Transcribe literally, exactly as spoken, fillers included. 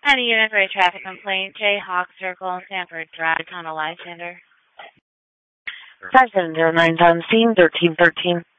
Any unit for a traffic complaint, Jayhawk Circle, Sanford Drive, Tunnel Lysander. five seven zero nine on scene, thirteen thirteen.